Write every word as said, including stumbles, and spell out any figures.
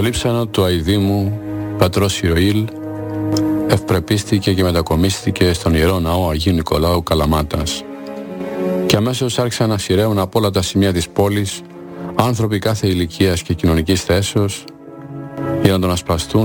λείψανο του αηδήμου πατρός Ιωήλ ευπρεπίστηκε και μετακομίστηκε στον Ιερό Ναό Αγίου Νικολάου Καλαμάτας. Και αμέσως άρχισαν να σειραίουν από όλα τα σημεία της πόλης άνθρωποι κάθε ηλικίας και κοινωνικής θέσεως για να τον ασπαστούν